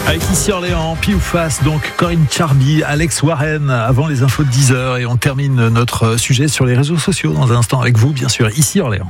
Avec ici Orléans, Pile ou Face, donc Corinne Charby, Alex Warren, avant les infos de 10h. Et on termine notre sujet sur les réseaux sociaux dans un instant avec vous, bien sûr, ici Orléans.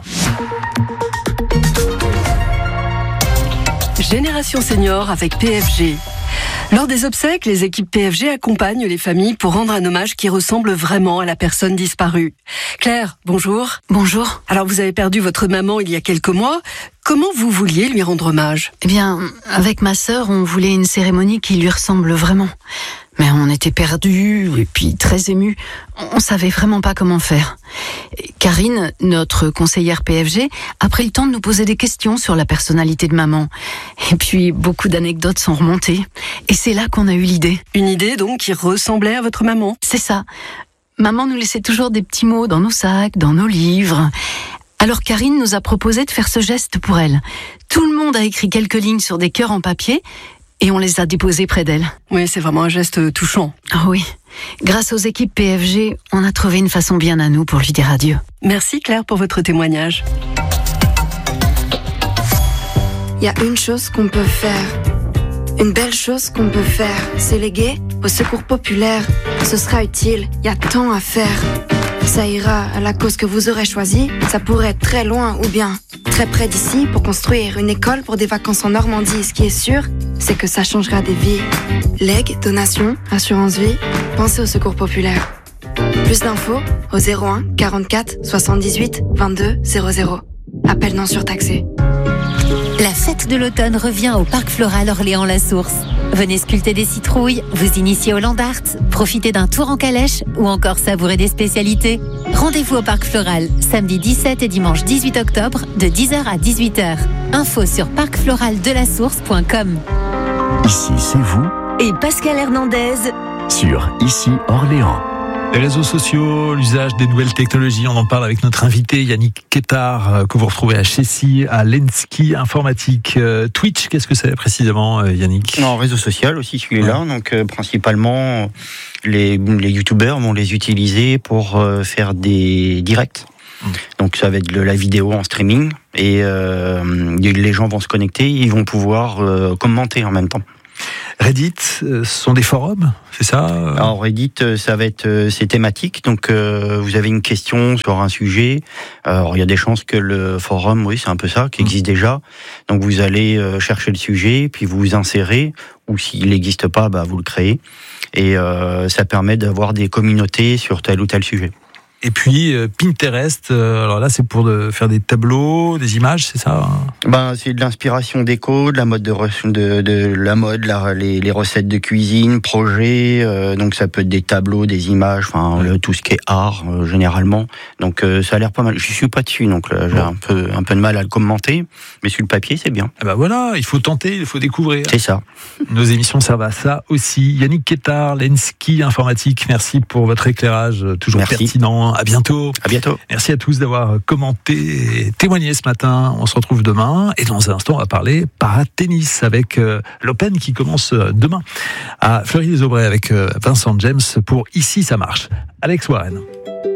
Génération Senior avec PFG. Lors des obsèques, les équipes PFG accompagnent les familles pour rendre un hommage qui ressemble vraiment à la personne disparue. Claire, bonjour. Bonjour. Alors vous avez perdu votre maman il y a quelques mois. Comment vous vouliez lui rendre hommage ? Eh bien, avec ma sœur, on voulait une cérémonie qui lui ressemble vraiment. Mais on était perdus et puis très émus. On savait vraiment pas comment faire. Karine, notre conseillère PFG, a pris le temps de nous poser des questions sur la personnalité de maman. Et puis, beaucoup d'anecdotes sont remontées. Et c'est là qu'on a eu l'idée. Une idée donc qui ressemblait à votre maman ? C'est ça. Maman nous laissait toujours des petits mots dans nos sacs, dans nos livres. Alors Karine nous a proposé de faire ce geste pour elle. Tout le monde a écrit quelques lignes sur des cœurs en papier et on les a déposés près d'elle. Oui, c'est vraiment un geste touchant. Ah oui. Grâce aux équipes PFG, on a trouvé une façon bien à nous pour lui dire adieu. Merci Claire pour votre témoignage. Il y a une chose qu'on peut faire. Une belle chose qu'on peut faire, c'est léguer au secours populaire. Ce sera utile, il y a tant à faire. Ça ira à la cause que vous aurez choisie. Ça pourrait être très loin ou bien très près d'ici pour construire une école pour des vacances en Normandie. Ce qui est sûr, c'est que ça changera des vies. Legs, donations, assurance vie, pensez au secours populaire. Plus d'infos au 01 44 78 22 00. Appel non surtaxé. La fête de l'automne revient au Parc Floral Orléans-la-Source. Venez sculpter des citrouilles, vous initier au land art, profiter d'un tour en calèche ou encore savourer des spécialités. Rendez-vous au Parc Floral, samedi 17 et dimanche 18 octobre, de 10h à 18h. Info sur parcfloraldelassource.com. Ici, c'est vous Et Pascal Hernandez sur Ici Orléans. Les réseaux sociaux, l'usage des nouvelles technologies, on en parle avec notre invité Yannick Quettard, que vous retrouvez à Chessy, à Lenski Informatique. Twitch, qu'est-ce que c'est précisément, Yannick ? En réseau social aussi, celui-là. Donc, principalement, les youtubeurs vont les utiliser pour faire des directs. Donc, ça va être de la vidéo en streaming. Et les gens vont se connecter, ils vont pouvoir commenter en même temps. Reddit, ce sont des forums, c'est ça ? Alors Reddit, ça va être c'est thématique. Donc vous avez une question sur un sujet. Alors il y a des chances que le forum, oui, c'est un peu ça, qui existe déjà. Donc vous allez chercher le sujet, puis vous vous insérez, ou s'il n'existe pas, bah vous le créez. Et ça permet d'avoir des communautés sur tel ou tel sujet. Et puis Pinterest, alors là c'est pour faire des tableaux, des images, c'est ça ? C'est de l'inspiration déco, de la mode les recettes de cuisine, projets. Donc ça peut être des tableaux, des images, tout ce qui est art généralement. Donc ça a l'air pas mal. Je suis pas dessus, donc là, j'ai un peu de mal à le commenter, mais sur le papier c'est bien. Ah bah voilà, il faut tenter, il faut découvrir. C'est ça. Nos émissions servent à ça aussi. Yannick Quettard, Lenski Informatique, merci pour votre éclairage toujours pertinent. À bientôt. À bientôt. Merci à tous d'avoir commenté et témoigné ce matin. On se retrouve demain et dans un instant on va parler para-tennis avec l'Open qui commence demain à Fleury-les-Aubrais avec Vincent James pour Ici ça marche. Alex Warren.